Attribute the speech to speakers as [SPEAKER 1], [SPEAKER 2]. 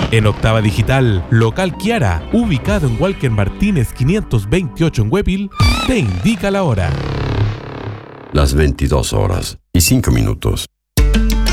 [SPEAKER 1] En Octava Digital, local Kiara, ubicado en Walker Martínez 528 en Huepil, te indica la hora.
[SPEAKER 2] Las 22 horas y 5 minutos.